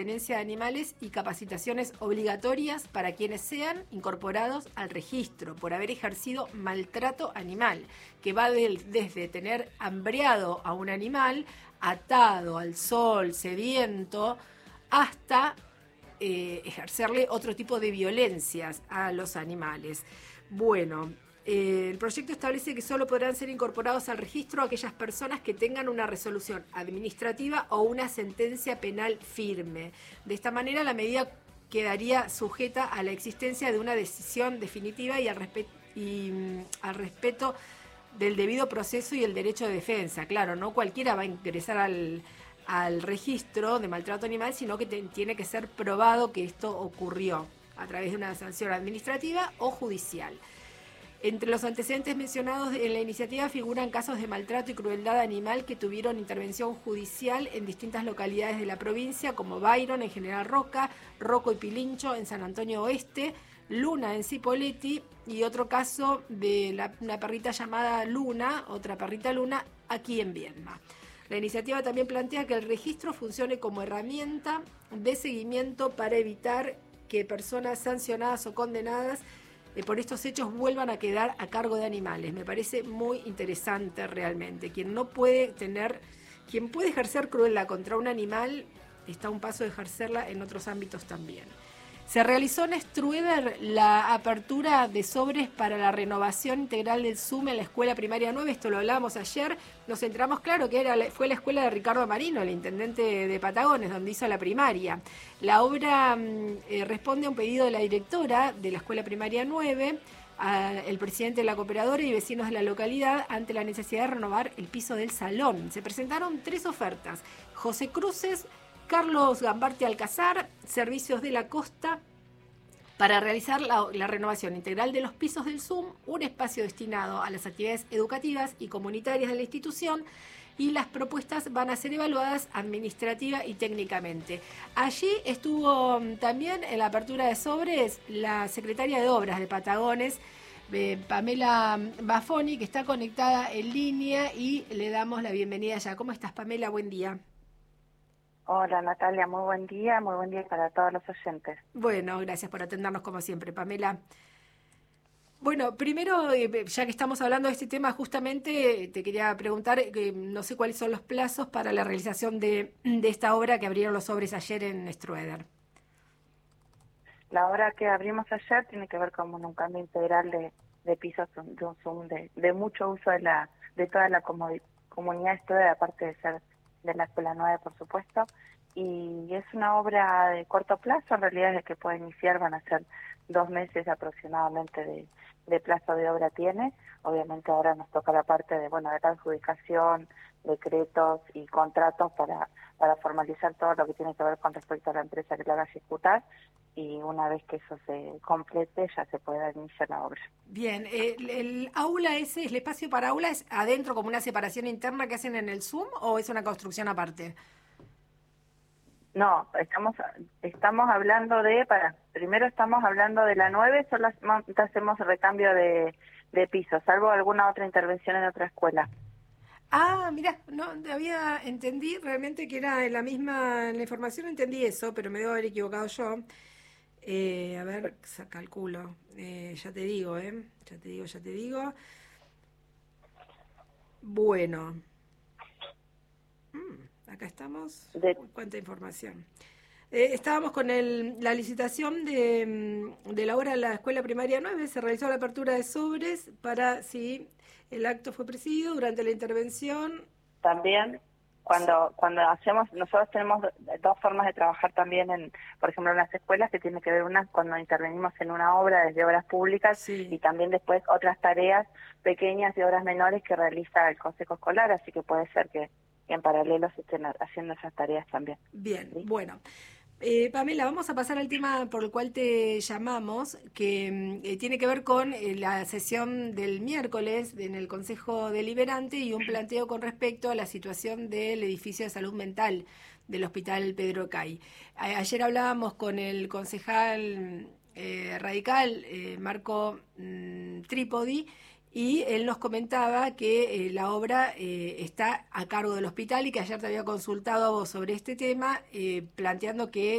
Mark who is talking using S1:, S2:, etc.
S1: tenencia de animales y capacitaciones obligatorias para quienes sean incorporados al registro por haber ejercido maltrato animal, que va desde tener hambreado a un animal, atado al sol, sediento, hasta ejercerle otro tipo de violencias a los animales. Bueno, el proyecto establece que solo podrán ser incorporados al registro aquellas personas que tengan una resolución administrativa o una sentencia penal firme. De esta manera, la medida quedaría sujeta a la existencia de una decisión definitiva y al respeto del debido proceso y el derecho de defensa. Claro, no cualquiera va a ingresar al registro de maltrato animal, sino que tiene que ser probado que esto ocurrió a través de una sanción administrativa o judicial. Entre los antecedentes mencionados en la iniciativa figuran casos de maltrato y crueldad animal que tuvieron intervención judicial en distintas localidades de la provincia, como Byron en General Roca, Rocco y Pilincho en San Antonio Oeste, Luna en Cipolletti y otro caso de una perrita llamada Luna, otra perrita Luna, aquí en Viedma. La iniciativa también plantea que el registro funcione como herramienta de seguimiento para evitar que personas sancionadas o condenadas por estos hechos vuelvan a quedar a cargo de animales. Me parece muy interesante realmente. Quien puede ejercer crueldad contra un animal, está a un paso de ejercerla en otros ámbitos también. Se realizó en Strueder la apertura de sobres para la renovación integral del SUM en la Escuela Primaria 9, esto lo hablábamos ayer, nos enteramos claro que fue la escuela de Ricardo Marino, el intendente de Patagones, donde hizo la primaria. La obra responde a un pedido de la directora de la Escuela Primaria 9, el presidente de la cooperadora y vecinos de la localidad ante la necesidad de renovar el piso del salón. Se presentaron 3 ofertas: José Cruces, Carlos Gambarte Alcázar, Servicios de la Costa, para realizar la renovación integral de los pisos del SUM, un espacio destinado a las actividades educativas y comunitarias de la institución, y las propuestas van a ser evaluadas administrativa y técnicamente. Allí estuvo también en la apertura de sobres la secretaria de Obras de Patagones, Pamela Bafoni, que está conectada en línea y le damos la bienvenida ya. ¿Cómo estás, Pamela? Buen día.
S2: Hola Natalia, muy buen día para todos los oyentes.
S1: Bueno, gracias por atendernos como siempre, Pamela. Bueno, primero, ya que estamos hablando de este tema, justamente te quería preguntar, no sé cuáles son los plazos para la realización de esta obra que abrieron los sobres ayer en Strueder.
S2: La obra que abrimos ayer tiene que ver con un cambio integral de pisos de un SUM de mucho uso de toda la comunidad Strueder, aparte de ser de la Escuela 9, por supuesto, y es una obra de corto plazo. En realidad, desde que puede iniciar van a ser 2 meses aproximadamente de plazo de obra tiene. Obviamente ahora nos toca la parte de la adjudicación, decretos y contratos para formalizar todo lo que tiene que ver con respecto a la empresa que la va a ejecutar, y una vez que eso se complete ya se puede iniciar la obra.
S1: Bien, ¿el aula ese, el espacio para aula es adentro como una separación interna que hacen en el SUM o es una construcción aparte?
S2: No, estamos hablando primero estamos hablando de la 9, solo hacemos recambio de pisos, salvo alguna otra intervención en otra escuela.
S1: Ah, mira, no entendí realmente que era en la información entendí eso, pero me debo haber equivocado yo. A ver, calculo, ya te digo, ya te digo. Bueno, acá estamos. Cuánta información. Estábamos con la licitación de la obra de la Escuela Primaria 9, se realizó la apertura de sobres para si el acto fue presidido durante la intervención.
S2: También, cuando nosotros tenemos 2 formas de trabajar también, por ejemplo, en las escuelas, que tiene que ver una cuando intervenimos en una obra desde obras públicas, sí, y también después otras tareas pequeñas y obras menores que realiza el Consejo Escolar, así que puede ser que en paralelo se estén haciendo esas tareas también.
S1: Bien,
S2: ¿sí?
S1: Bueno. Pamela, vamos a pasar al tema por el cual te llamamos, que tiene que ver con la sesión del miércoles en el Consejo Deliberante y un planteo con respecto a la situación del edificio de salud mental del Hospital Pedro Cay. Ayer hablábamos con el concejal radical Marco Trípodi Y él nos comentaba que la obra está a cargo del hospital y que ayer te había consultado a vos sobre este tema, planteando que